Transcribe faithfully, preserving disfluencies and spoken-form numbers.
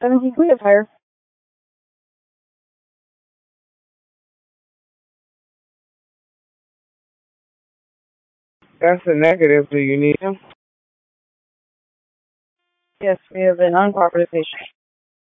seventeen, we have higher. That's a negative. Do you need him? Yes, we have an uncooperative patient.